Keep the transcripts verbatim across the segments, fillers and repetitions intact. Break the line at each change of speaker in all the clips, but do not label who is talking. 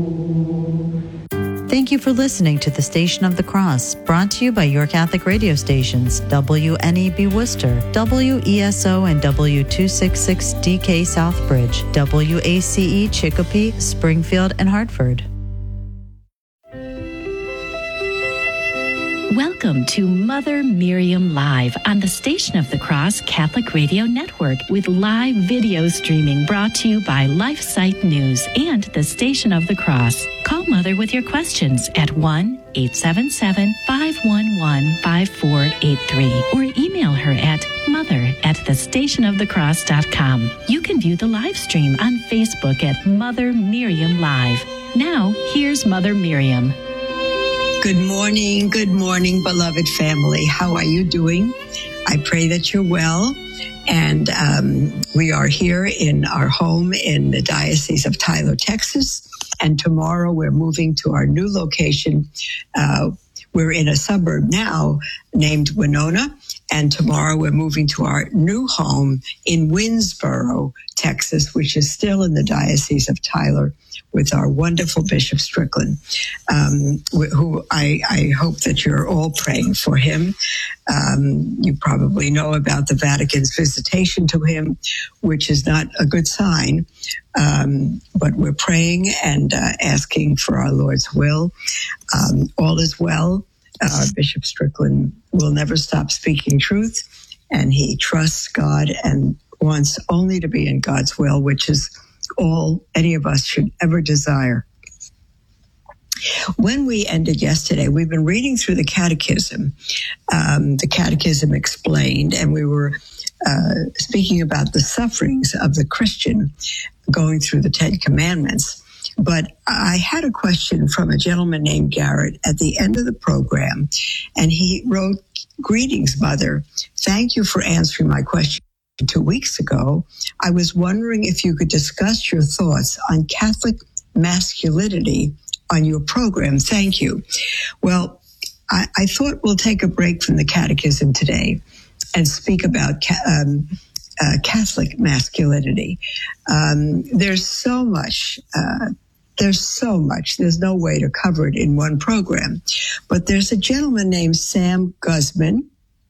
Thank you for listening to the Station of the Cross, brought to you by your Catholic radio stations, W N E B Worcester, W E S O and W two sixty-six D K Southbridge, W A C E Chicopee, Springfield, and Hartford.
Welcome to Mother Miriam Live on the Station of the Cross Catholic Radio Network with live video streaming brought to you by LifeSite News and the Station of the Cross. Call Mother with your questions at one eight seven seven, five one one, five four eight three or email her at mother at the station of the cross dot com. You can view the live stream on Facebook at Mother Miriam Live. Now, here's Mother Miriam.
Good morning, good morning, beloved family. How are you doing? I pray that you're well. And um, we are here in our home in the Diocese of Tyler, Texas. And tomorrow we're moving to our new location. Uh, we're in a suburb now named Winona. And tomorrow we're moving to our new home in Winsboro, Texas, which is still in the Diocese of Tyler, with our wonderful Bishop Strickland, um, who I, I hope that you're all praying for him. Um, you probably know about the Vatican's visitation to him, which is not a good sign, um, but we're praying and uh, asking for our Lord's will. Um, all is well. Uh, Bishop Strickland will never stop speaking truth, and he trusts God and wants only to be in God's will, which is all any of us should ever desire. When we ended yesterday, we've been reading through the Catechism, um, the Catechism Explained, and we were uh, speaking about the sufferings of the Christian going through the Ten Commandments. But I had a question from a gentleman named Garrett at the end of the program, and he wrote, "Greetings, Mother. Thank you for answering my question two weeks ago. I was wondering if you could discuss your thoughts on Catholic masculinity on your program. Thank you." Well, I, I thought we'll take a break from the Catechism today and speak about um, uh, Catholic masculinity. Um, there's so much, uh, there's so much. There's no way to cover it in one program. But there's a gentleman named Sam Guzman,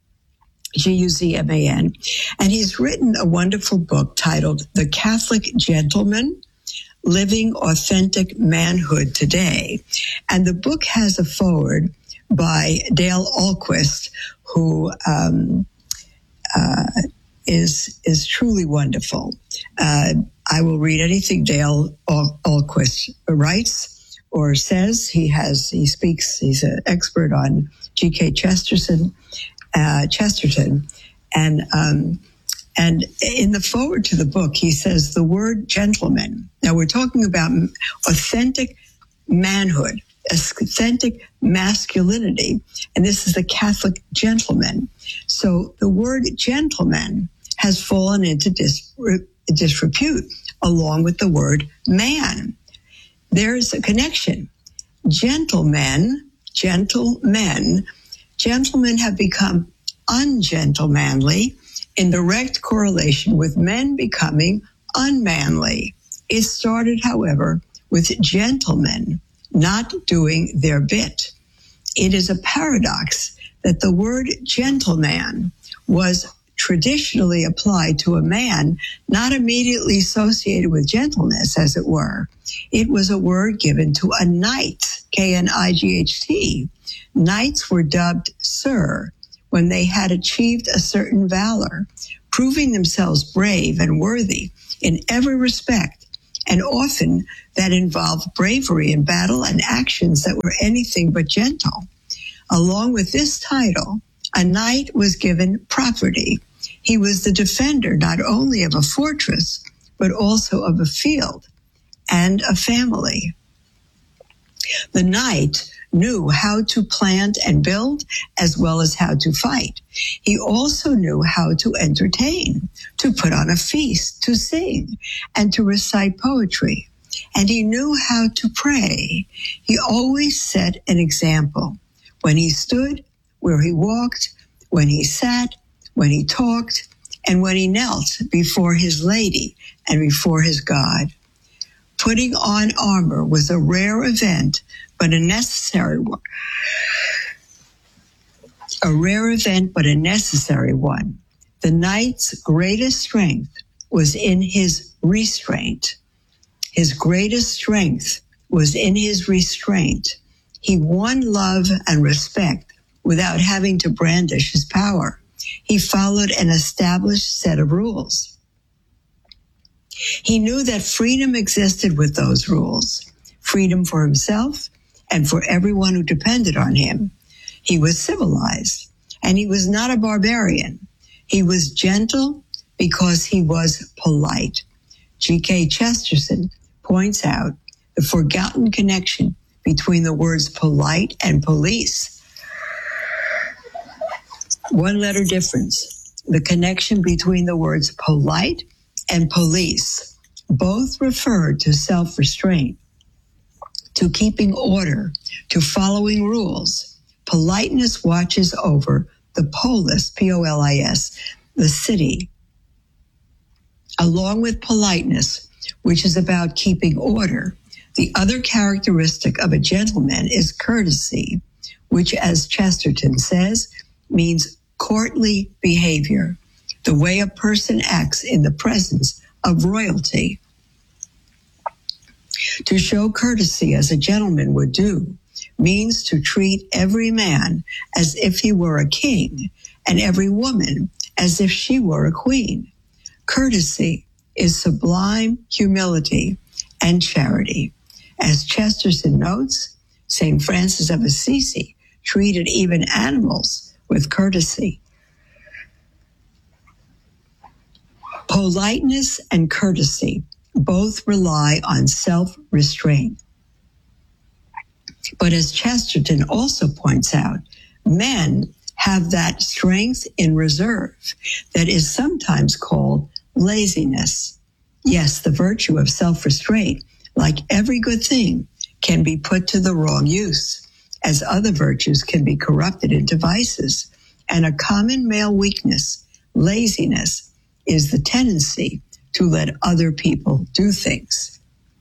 G U Z M A N, and he's written a wonderful book titled The Catholic Gentleman, Living Authentic Manhood Today. And the book has a foreword by Dale Ahlquist, who um, uh, is is truly wonderful. Uh, I will read anything Dale Ahlquist writes or says. He has he speaks. He's an expert on G K Chesterton. Uh, Chesterton, and um, and in the foreword to the book, he says the word gentleman. Now we're talking about authentic manhood, authentic masculinity, and this is the Catholic gentleman. So the word gentleman has fallen into dis- disrepute along with the word man. There is a connection. Gentlemen, gentlemen. Gentlemen have become ungentlemanly in direct correlation with men becoming unmanly. It started, however, with gentlemen not doing their bit. It is a paradox that the word gentleman was traditionally applied to a man not immediately associated with gentleness, as it were. It was a word given to a knight, K N I G H T. Knights were dubbed sir when they had achieved a certain valor, proving themselves brave and worthy in every respect, and often that involved bravery in battle and actions that were anything but gentle. Along with this title, a knight was given property. He was the defender not only of a fortress, but also of a field and a family. The knight knew how to plant and build as well as how to fight. He also knew how to entertain, to put on a feast, to sing, and to recite poetry. And he knew how to pray. He always set an example. When he stood, where he walked, when he sat, when he talked, and when he knelt before his lady and before his God. Putting on armor was a rare event, but a necessary one. A rare event, but a necessary one. The knight's greatest strength was in his restraint. His greatest strength was in his restraint. He won love and respect without having to brandish his power. He followed an established set of rules. He knew that freedom existed with those rules, freedom for himself and for everyone who depended on him. He was civilized, and he was not a barbarian. He was gentle because he was polite. G K Chesterton points out the forgotten connection between the words polite and police. One letter difference. The connection between the words polite and police. Both refer to self-restraint, to keeping order, to following rules. Politeness watches over the polis, P O L I S, the city. Along with politeness, which is about keeping order, the other characteristic of a gentleman is courtesy, which, as Chesterton says, means courtly behavior, the way a person acts in the presence of royalty. To show courtesy as a gentleman would do means to treat every man as if he were a king and every woman as if she were a queen. Courtesy is sublime humility and charity. As Chesterton notes, Saint Francis of Assisi treated even animals with courtesy. Politeness and courtesy both rely on self-restraint. But as Chesterton also points out, men have that strength in reserve that is sometimes called laziness. Yes, the virtue of self-restraint, like every good thing, can be put to the wrong use, as other virtues can be corrupted into vices. And a common male weakness, laziness, is the tendency to let other people do things.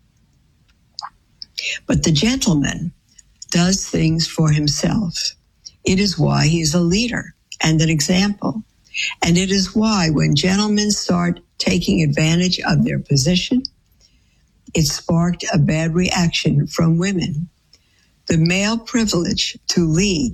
But the gentleman does things for himself. It is why he is a leader and an example. And it is why when gentlemen start taking advantage of their position, it sparked a bad reaction from women. The male privilege to lead,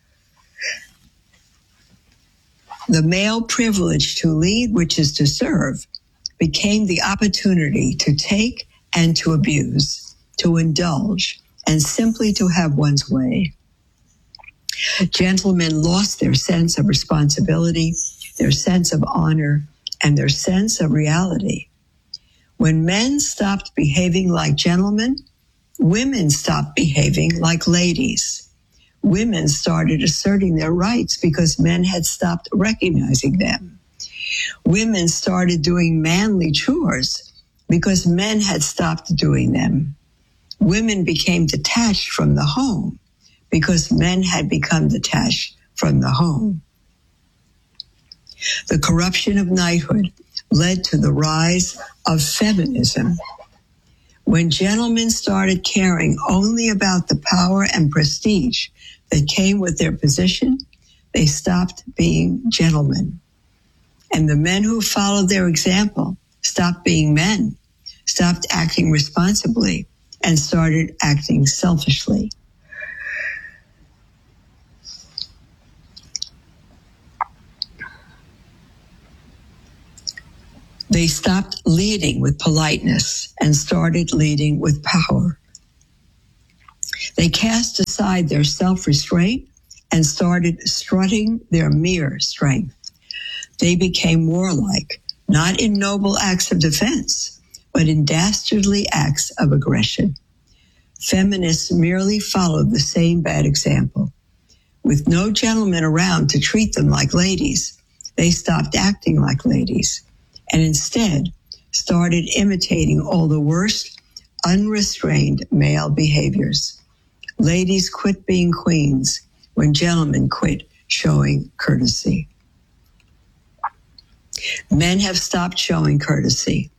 the male privilege to lead, which is to serve, became the opportunity to take and to abuse, to indulge, and simply to have one's way. Gentlemen lost their sense of responsibility, their sense of honor, and their sense of reality. When men stopped behaving like gentlemen, women stopped behaving like ladies. Women started asserting their rights because men had stopped recognizing them. Women started doing manly chores because men had stopped doing them. Women became detached from the home because men had become detached from the home. The corruption of knighthood led to the rise of feminism. When gentlemen started caring only about the power and prestige that came with their position, they stopped being gentlemen. And the men who followed their example stopped being men, stopped acting responsibly, and started acting selfishly. They stopped leading with politeness and started leading with power. They cast aside their self-restraint and started strutting their mere strength. They became warlike, not in noble acts of defense, but in dastardly acts of aggression. Feminists merely followed the same bad example. With no gentlemen around to treat them like ladies, they stopped acting like ladies and instead started imitating all the worst, unrestrained male behaviors. Ladies quit being queens when gentlemen quit showing courtesy. Men have stopped showing courtesy.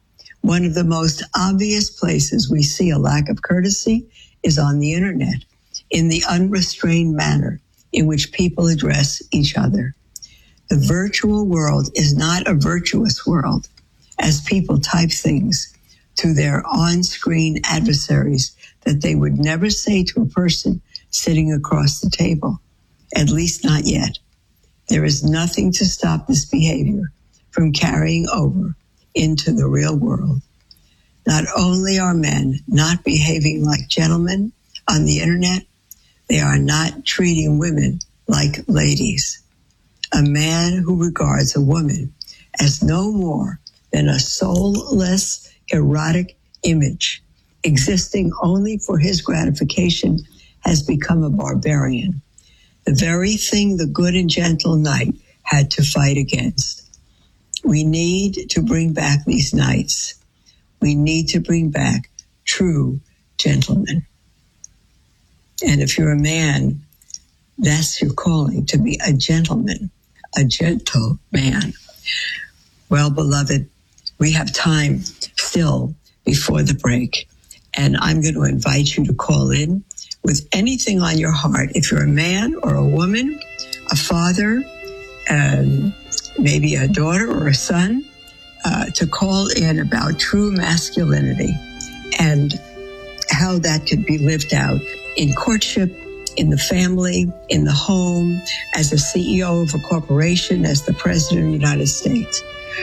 One of the most obvious places we see a lack of courtesy is on the internet, in the unrestrained manner in which people address each other. The virtual world is not a virtuous world, as people type things to their on-screen adversaries that they would never say to a person sitting across the table, at least not yet. There is nothing to stop this behavior from carrying over into the real world. Not only are men not behaving like gentlemen on the internet, they are not treating women like ladies. A man who regards a woman as no more than a soulless, erotic image existing only for his gratification has become a barbarian. The very thing the good and gentle knight had to fight against. We need to bring back these knights. We need to bring back true gentlemen. And if you're a man, that's your calling, to be a gentleman, a gentle man. Well, beloved, we have time still before the break, and I'm going to invite you to call in with anything on your heart. If you're a man or a woman, a father, um, maybe a daughter or a son, uh, to call in about true masculinity and how that could be lived out in courtship, in the family, in the home, as a C E O of a corporation, as the President of the United States.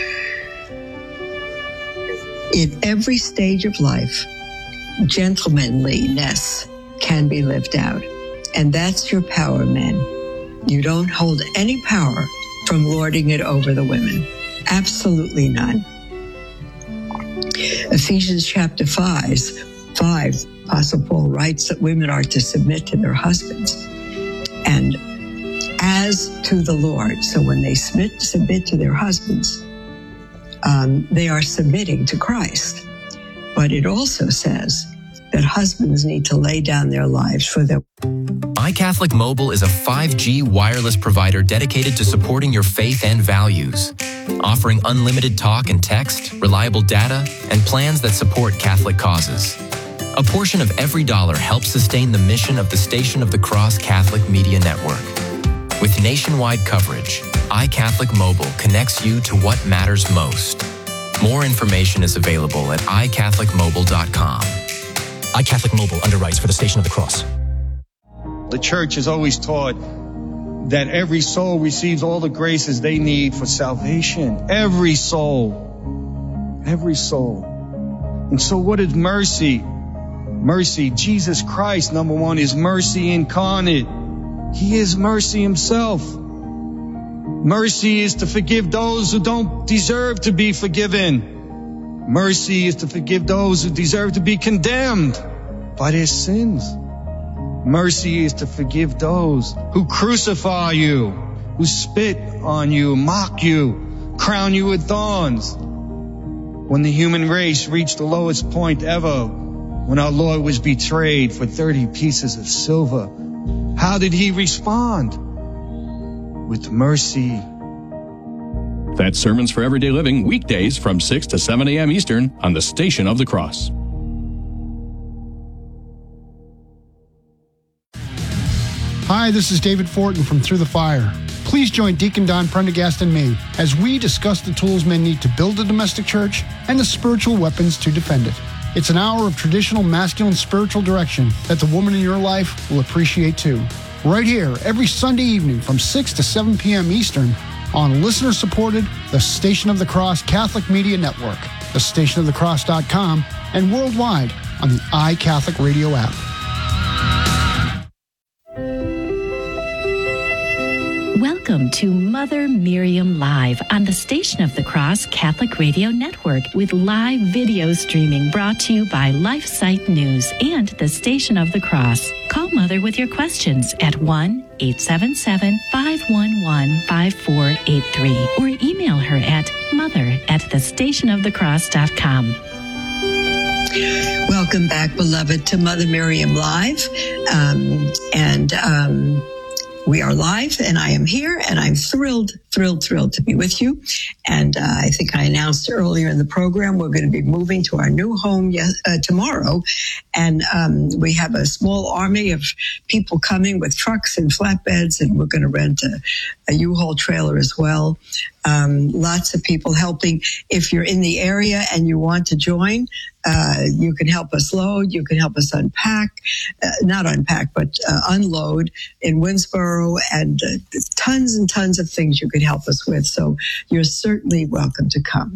In every stage of life, gentlemanliness can be lived out. And that's your power, men. You don't hold any power from lording it over the women. Absolutely none. Ephesians chapter five, five, Apostle Paul writes that women are to submit to their husbands. And as to the Lord, so when they submit, submit to their husbands, um, they are submitting to Christ. But it also says that husbands need to lay down their lives for their...
iCatholic Mobile is a five G wireless provider dedicated to supporting your faith and values, offering unlimited talk and text, reliable data, and plans that support Catholic causes. A portion of every dollar helps sustain the mission of the Station of the Cross Catholic Media Network. With nationwide coverage, iCatholic Mobile connects you to what matters most. More information is available at i catholic mobile dot com.
iCatholic Mobile underwrites for the Station of the Cross.
The church has always taught that every soul receives all the graces they need for salvation. Every soul. Every soul. And so what is mercy? Mercy, Jesus Christ, number one, is mercy incarnate. He is mercy himself. Mercy is to forgive those who don't deserve to be forgiven. Mercy is to forgive those who deserve to be condemned by their sins. Mercy is to forgive those who crucify you, who spit on you, mock you, crown you with thorns. When the human race reached the lowest point ever, when our Lord was betrayed for thirty pieces of silver, how did he respond? With mercy.
That's Sermons for Everyday Living, weekdays from six to seven a.m. Eastern on the Station of the Cross.
Hi, this is David Fortin from Through the Fire. Please join Deacon Don Prendergast and me as we discuss the tools men need to build a domestic church and the spiritual weapons to defend it. It's an hour of traditional masculine spiritual direction that the woman in your life will appreciate too. Right here, every Sunday evening from six to seven p.m. Eastern on listener-supported The Station of the Cross Catholic Media Network, the station of the cross dot com, and worldwide on the iCatholic Radio app.
Welcome to Mother Miriam Live on the Station of the Cross Catholic Radio Network with live video streaming brought to you by LifeSite News and the Station of the Cross. Call Mother with your questions at one eight seven seven, five one one, five four eight three or email her at mother at the station of the cross dot com.
Welcome back, beloved, to Mother Miriam Live. Um, and... Um, We are live, and I am here, and I'm thrilled, thrilled, thrilled to be with you. And uh, I think I announced earlier in the program we're going to be moving to our new home yes, uh, tomorrow. And um, we have a small army of people coming with trucks and flatbeds, and we're going to rent a, a U-Haul trailer as well. Um, lots of people helping. If you're in the area and you want to join, uh, you can help us load. You can help us unpack, uh, not unpack, but uh, unload in Winsboro, and uh, tons and tons of things you could help us with. So you're certainly welcome to come.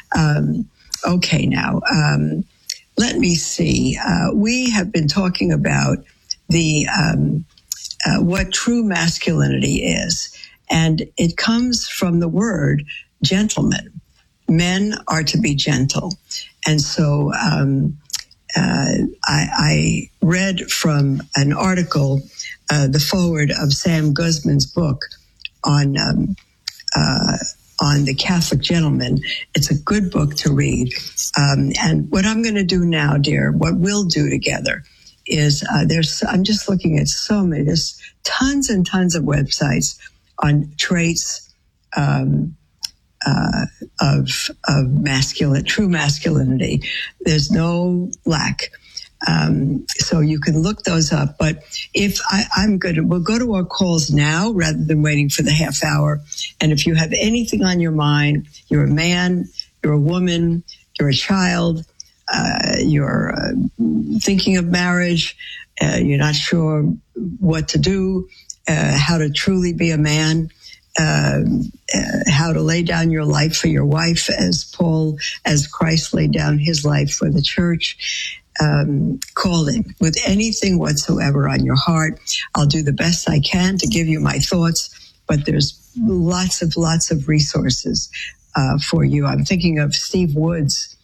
Um, okay, now, um, let me see. Uh, we have been talking about the um, uh, what true masculinity is. And it comes from the word gentleman. Men are to be gentle. And so um, uh, I, I read from an article, uh, the foreword of Sam Guzman's book on um, uh, on the Catholic gentleman. It's a good book to read. Um, and what I'm going to do now, dear, what we'll do together is uh, there's, I'm just looking at so many, there's tons and tons of websites on traits um, uh, of of masculine, true masculinity. There's no lack. Um, so you can look those up. But if I, I'm good, we'll go to our calls now rather than waiting for the half hour. And if you have anything on your mind, you're a man, you're a woman, you're a child, uh, you're uh, thinking of marriage, uh, you're not sure what to do, Uh, how to truly be a man, uh, uh, how to lay down your life for your wife as Paul, as Christ laid down his life for the church. Um, call in with anything whatsoever on your heart. I'll do the best I can to give you my thoughts, but there's lots of, lots of resources uh, for you. I'm thinking of Steve Wood's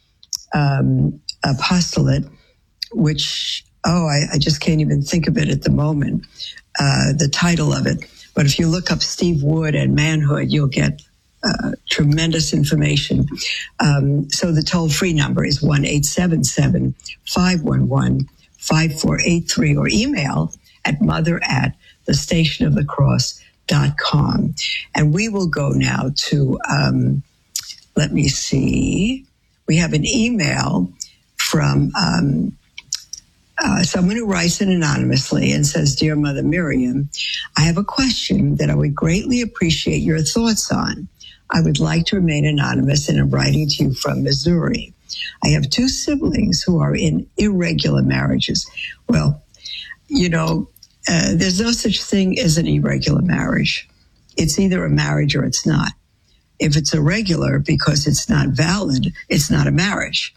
um, apostolate, which, oh, I, I just can't even think of it at the moment. Uh, the title of it. But if you look up Steve Wood and manhood, you'll get uh, tremendous information. Um, so the toll-free number is one eight seven seven, five one one, five four eight three, or email at mother at the station of the cross dot com. And we will go now to, um, let me see, we have an email from um, Uh, someone who writes in anonymously and says, "Dear Mother Miriam, I have a question that I would greatly appreciate your thoughts on. I would like to remain anonymous, and I'm writing to you from Missouri. I have two siblings who are in irregular marriages." Well, you know, uh, there's no such thing as an irregular marriage. It's either a marriage or it's not. If it's irregular because it's not valid, it's not a marriage.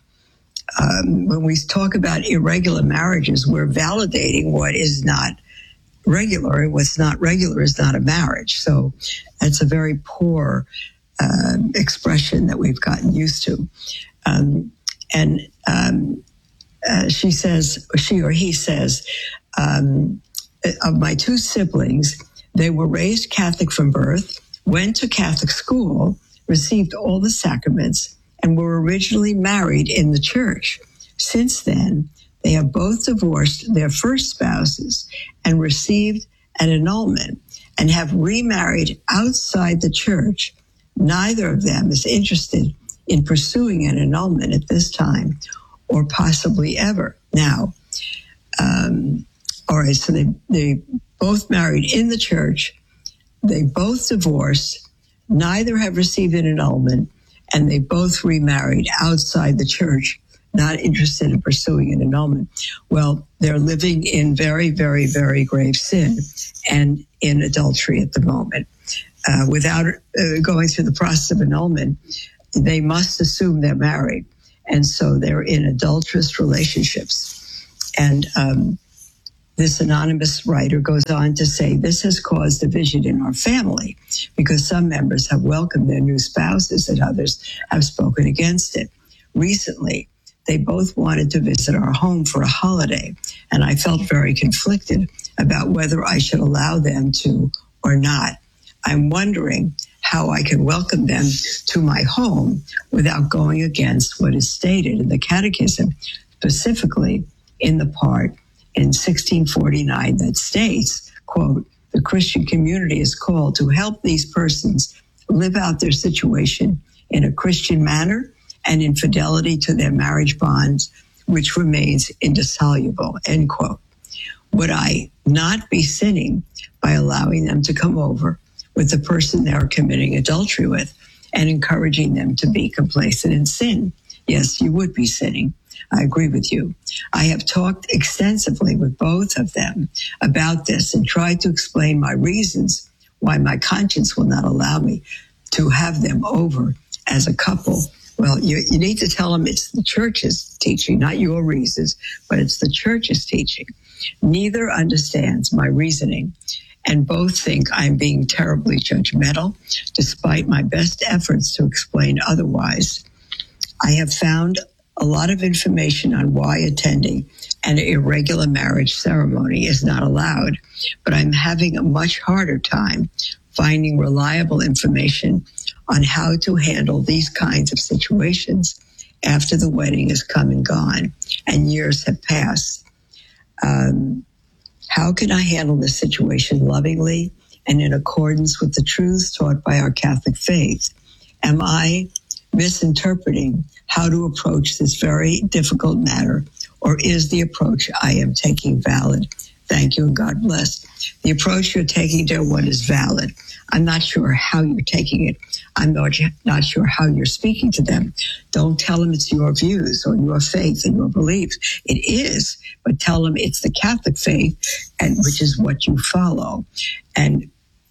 Um, when we talk about irregular marriages, we're validating what is not regular, and what's not regular is not a marriage. So that's a very poor uh, expression that we've gotten used to. Um, and um, uh, she says, she or he says, um, of my two siblings, they were raised Catholic from birth, went to Catholic school, received all the sacraments, and were originally married in the church. Since then, they have both divorced their first spouses and received an annulment, and have remarried outside the church. Neither of them is interested in pursuing an annulment at this time, or possibly ever. Now, um, all right, so they, they both married in the church. They both divorced. Neither have received an annulment. And they both remarried outside the church, not interested in pursuing an annulment. Well, they're living in very, very, very grave sin and in adultery at the moment. Uh, without uh, going through the process of annulment, they must assume they're married. And so they're in adulterous relationships. And um, this anonymous writer goes on to say, this has caused division in our family because some members have welcomed their new spouses and others have spoken against it. Recently, they both wanted to visit our home for a holiday, and I felt very conflicted about whether I should allow them to or not. I'm wondering how I can welcome them to my home without going against what is stated in the Catechism, specifically in the part in sixteen forty-nine that states, quote, the Christian community is called to help these persons live out their situation in a Christian manner and in fidelity to their marriage bonds, which remains indissoluble, end quote. Would I not be sinning by allowing them to come over with the person they are committing adultery with and encouraging them to be complacent in sin? Yes, you would be sinning. I agree with you. I have talked extensively with both of them about this and tried to explain my reasons why my conscience will not allow me to have them over as a couple. Well, you, you need to tell them it's the church's teaching, not your reasons, but it's the church's teaching. Neither understands my reasoning, and both think I'm being terribly judgmental, despite my best efforts to explain otherwise. I have found a lot of information on why attending an irregular marriage ceremony is not allowed, but I'm having a much harder time finding reliable information on how to handle these kinds of situations after the wedding has come and gone and years have passed. Um, how can I handle this situation lovingly and in accordance with the truths taught by our Catholic faith? Am I misinterpreting how to approach this very difficult matter, or is the approach I am taking valid? Thank you and God bless. The approach you're taking, dear one, is valid. I'm not sure how you're taking it. I'm not, not sure how you're speaking to them. Don't tell them it's your views or your faith and your beliefs. It is, but tell them it's the Catholic faith, and which is what you follow. And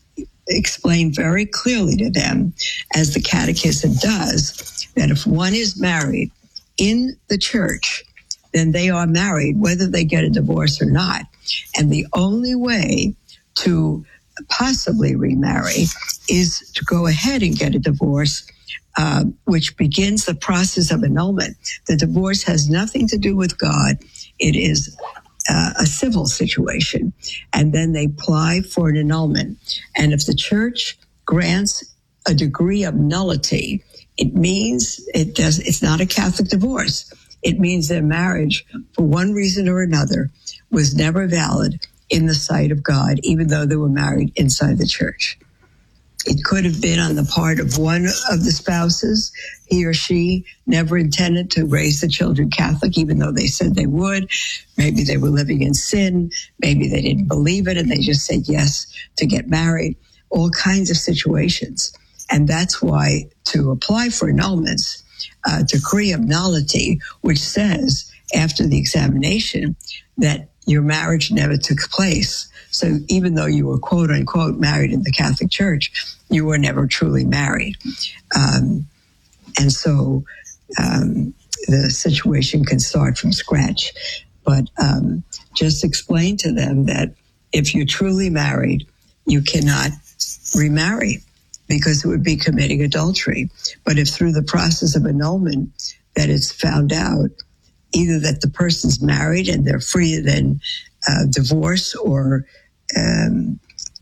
explain very clearly to them, as the Catechism does, that if one is married in the church, then they are married whether they get a divorce or not. And the only way to possibly remarry is to go ahead and get a divorce, uh, which begins the process of annulment. The divorce has nothing to do with God. It is uh, a civil situation. And then they apply for an annulment. And if the church grants a degree of nullity, it means it does, it's not a Catholic divorce. It means their marriage, for one reason or another, was never valid in the sight of God, even though they were married inside the church. It could have been on the part of one of the spouses. He or she never intended to raise the children Catholic, even though they said they would. Maybe they were living in sin. Maybe they didn't believe it and they just said yes to get married. All kinds of situations. And that's why to apply for annulments, uh, decree of nullity, which says after the examination that your marriage never took place. So even though you were quote unquote married in the Catholic Church, you were never truly married. Um, and so um, the situation can start from scratch. But um, just explain to them that if you're truly married, you cannot remarry because it would be committing adultery. But if through the process of annulment that it's found out, either that the person's married and they're free to then uh, divorce or um,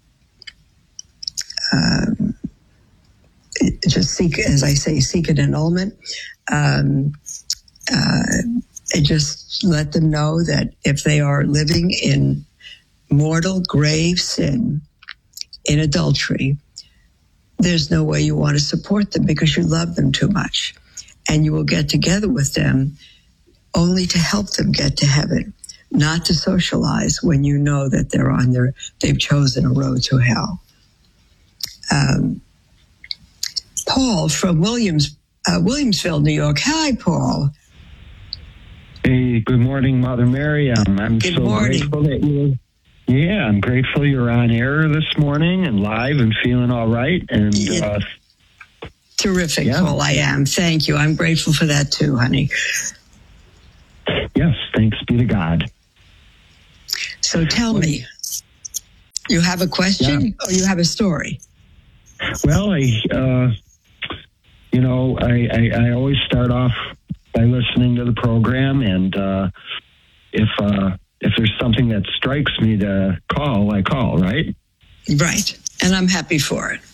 um, just seek, as I say, seek an annulment, um, uh, and just let them know that if they are living in mortal, grave sin, in adultery, there's no way you want to support them because you love them too much. And you will get together with them only to help them get to heaven, not to socialize when you know that they're on their, they've chosen a road to hell. Um, Paul from Williams, uh, Williamsville, New York. Hi, Paul.
Hey, good morning, Mother Mary. Um, I'm
good
so
morning.
grateful that you. Yeah, I'm grateful you're on air this morning and live and feeling all right. And
yeah.
uh,
terrific,
yeah.
Paul. I am. Thank you. I'm grateful for that too, honey.
Yes, thanks be to God.
So tell me, you have a question yeah. or you have a story?
Well, I, uh, you know, I, I, I always start off by listening to the program, and uh, if uh, if there's something that strikes me to call, I call, right?
Right, and I'm happy for it.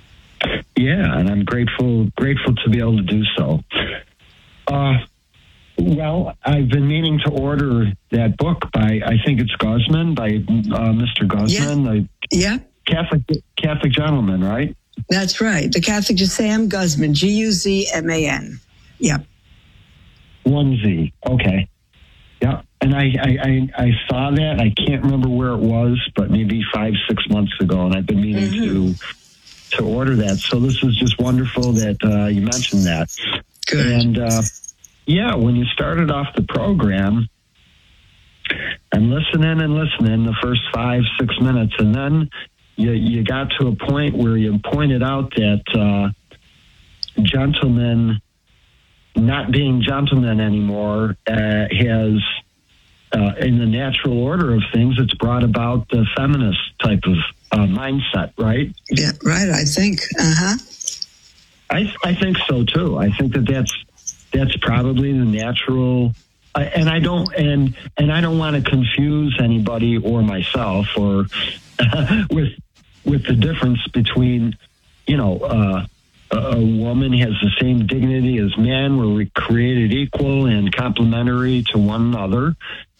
Yeah, and I'm grateful grateful to be able to do so. Uh, Well, I've been meaning to order that book by, I think it's Guzman, by uh, Mister Guzman,
Yeah.
the
Yeah,
Catholic Catholic gentleman, right?
that's right. The Catholic Sam Guzman, G U Z M A N. Yeah.
One Z. Okay. Yeah. And I, I, I, I saw that. I can't remember where it was, but maybe five, six months ago. And I've been meaning
Mm-hmm.
to to order that. So this is just wonderful that uh, you mentioned that.
Good.
And uh, yeah, when you started off the program, I'm listening and listening the first five, six minutes. And then you, you got to a point where you pointed out that uh, gentlemen not being gentlemen anymore uh, has, uh, in the natural order of things, it's brought about the feminist type of uh, mindset, right?
Yeah, right, I think. Uh-huh.
I I think so too. I think that that's that's probably the natural. I, and I don't and and I don't want to confuse anybody or myself or with with the difference between, you know. Uh, A woman has the same dignity as men. We're created equal and complementary to one another.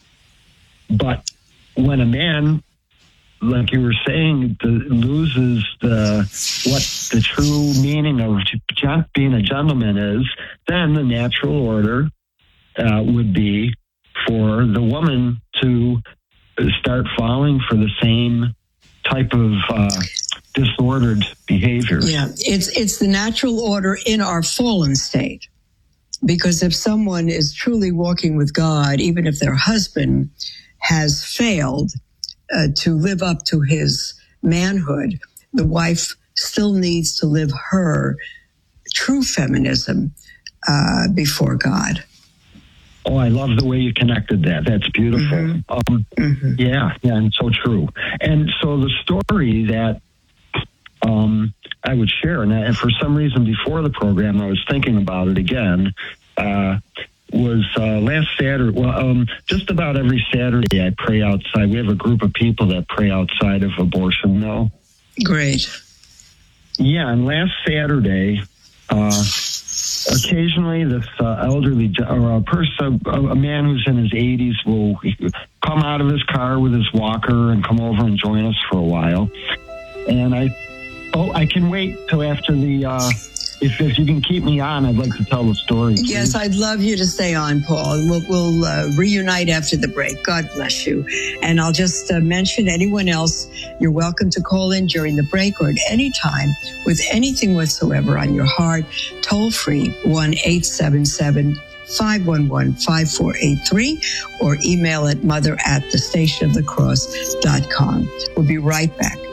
But when a man, like you were saying, the, loses the what the true meaning of being a gentleman is, then the natural order uh, would be for the woman to start falling for the same type of uh, disordered behavior.
Yeah, it's it's the natural order in our fallen state. Because if someone is truly walking with God, even if their husband has failed uh, to live up to his manhood, the wife still needs to live her true feminism uh, before God.
Oh, I love the way you connected that. That's beautiful.
Mm-hmm.
Um,
Mm-hmm.
Yeah, yeah, and so true. And so the story that um, I would share, and, and for some reason before the program, I was thinking about it again, uh, was uh, last Saturday. Well, um, just about every Saturday I pray outside. We have a group of people that pray outside of abortion mill.
Great.
Yeah, and last Saturday, uh, occasionally this uh, elderly or a person, a man who's in his eighties, will come out of his car with his walker and come over and join us for a while. And I, oh, I can wait till after the. Uh, if if you can keep me on, I'd like to tell the story. Please.
Yes, I'd love you to stay on, Paul. And we'll, we'll uh, reunite after the break. God bless you. And I'll just uh, mention anyone else, you're welcome to call in during the break or at any time with anything whatsoever on your heart. Toll free, one eight seven seven, five one one, five four eight three, or email at mother at the station of the cross dot com. We'll be right back.